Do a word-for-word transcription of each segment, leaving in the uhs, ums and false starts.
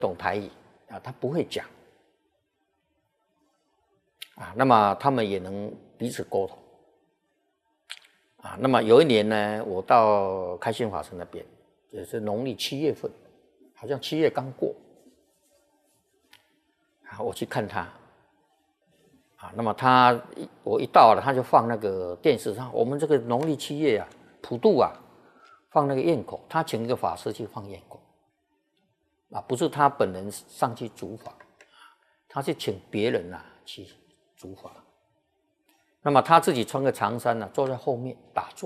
懂台语啊，他不会讲啊，那么他们也能彼此沟通啊。那么有一年呢，我到开心法师那边，也是农历七月份，好像七月刚过啊，我去看他啊。那么他我一到了，他就放那个电视上，我们这个农历七月啊，普渡啊，放那个焰口，他请一个法师去放焰口。啊，不是他本人上去主法，他是请别人啊去主法。那么他自己穿个长衫呢、啊，坐在后面打坐。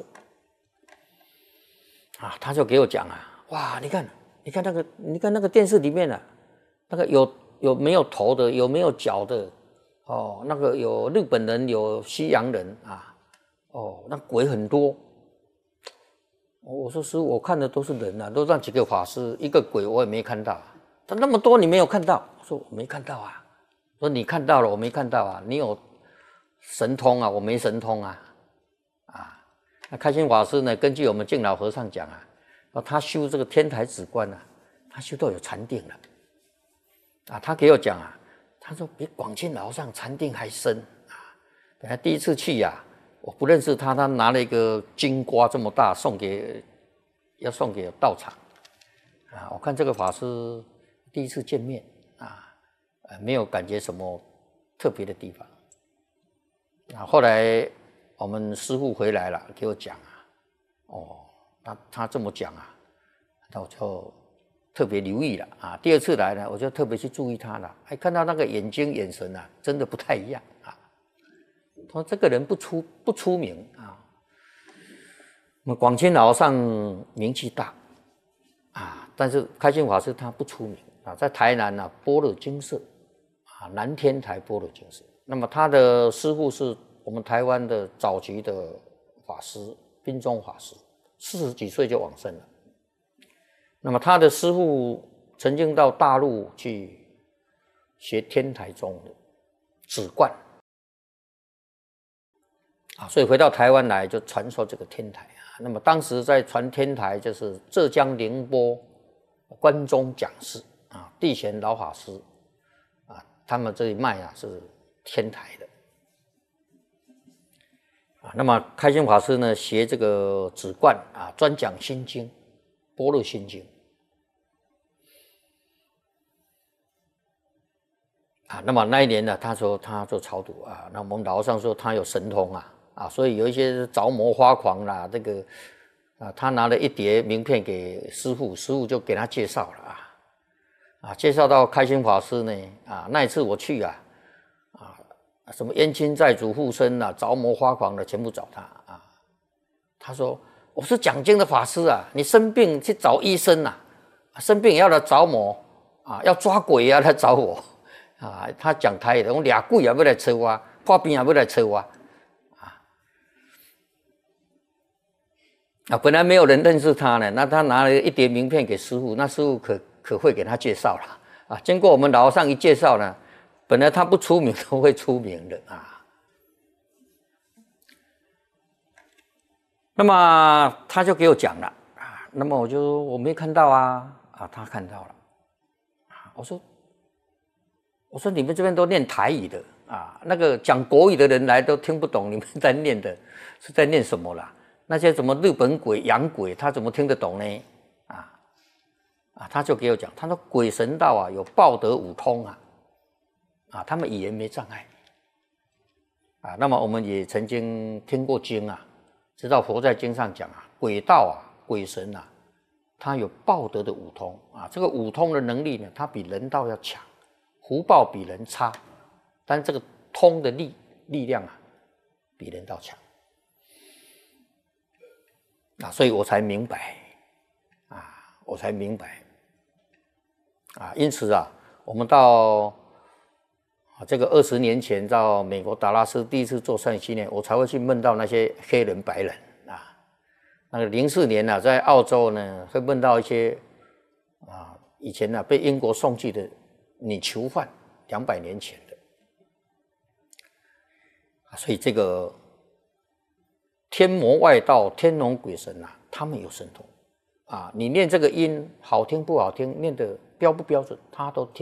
啊，他就给我讲啊，哇，你看，你看那个，你看那个电视里面啊，那个有有没有头的，有没有脚的，哦，那个有日本人，有西洋人啊，哦，那鬼很多。我说师父，我看的都是人啊，都让几个法师，一个鬼我也没看到。他那么多你没有看到？我说我没看到啊。说你看到了，我没看到啊。你有神通啊，我没神通啊。啊，那开心法师呢？根据我们敬老和尚讲啊，他修这个天台止观啊，他修到有禅定了。啊，他给我讲啊，他说比广钦老和尚禅定还深啊。本来第一次去呀、啊。我不认识他，他拿了一个金瓜这么大送给，要送给道场啊！我看这个法师第一次见面啊，呃，没有感觉什么特别的地方啊。后来我们师父回来了，给我讲啊，哦，他他这么讲啊，那我就特别留意了啊。第二次来呢，我就特别去注意他了，还看到那个眼睛眼神啊，真的不太一样啊。他说这个人不出不出名啊，那么广钦老和尚名气大啊，但是开心法师他不出名啊，在台南啊般若精舍啊，南天台般若精舍。那么他的师父是我们台湾的早期的法师宾中法师，四十几岁就往生了。那么他的师父曾经到大陆去学天台宗的止观。啊，所以回到台湾来就传授这个天台啊。那么当时在传天台就是浙江宁波关中讲师啊，地贤老法师啊，他们这一脉啊是天台的啊。那么开心法师呢学这个止观啊，专讲心经，般若心经啊。那么那一年呢，他说他做超度啊，那我们老和尚说他有神通啊。啊，所以有一些着魔发狂啦，这个啊，他拿了一叠名片给师父，师父就给他介绍了啊，啊，介绍到开心法师呢，啊，那一次我去啊，啊，什么冤亲债主附身啊，着魔发狂的全部找他啊。他说我是讲经的法师啊，你生病去找医生呐、啊，生病也要来找魔啊，要抓鬼也要来找我啊。他讲台语，我俩鬼也要来找我，破病也要来找我。啊，本来没有人认识他呢，那他拿了一叠名片给师父，那师父可可会给他介绍了啊。经过我们老和尚一介绍呢，本来他不出名都会出名的啊。那么他就给我讲了啊，那么我就说我没看到啊，啊，他看到了啊。我说我说你们这边都念台语的啊，那个讲国语的人来都听不懂你们在念的是在念什么啦。那些什么日本鬼、洋鬼，他怎么听得懂呢？啊啊，他就给我讲，他说鬼神道啊有报得五通啊，啊，他们语言没障碍啊。那么我们也曾经听过经啊，知道佛在经上讲啊，鬼道啊、鬼神啊，他有报得的五通啊。这个五通的能力呢，他比人道要强，福报比人差，但这个通的力力量啊，比人道强。啊，所以我才明白，啊，我才明白，啊，因此啊，我们到啊这个二十年前到美国达拉斯第一次做善训练，我才会去梦到那些黑人白人啊。那个零四年呢、啊，在澳洲呢，会梦到一些啊以前呢、啊、被英国送去的女囚犯，两百年前的，啊，所以这个。天魔外道、天龙鬼神啊，他们有神通啊！你念这个音好听不好听，念得标不标准，他都听。